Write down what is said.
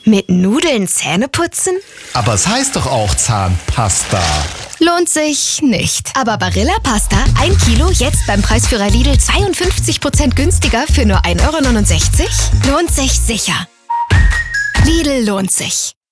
Mit Nudeln Zähne putzen? Aber es heißt doch auch Zahnpasta. Lohnt sich nicht. Aber Barilla Pasta, 1 Kilo, jetzt beim Preisführer Lidl 52% günstiger für nur 1,69 € lohnt sich sicher. Lidl lohnt sich.